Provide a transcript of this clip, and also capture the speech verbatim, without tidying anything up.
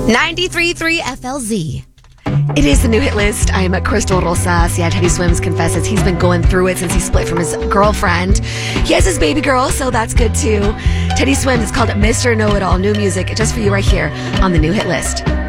ninety-three point three F L Z. It is the new hit list. I'm Crystal Rosas. Yeah, Teddy Swims confesses he's been going through it since he split from his girlfriend. He has his baby girl, so that's good too. Teddy Swims is called Mister Know-It-All. New music just for you right here on the new hit list.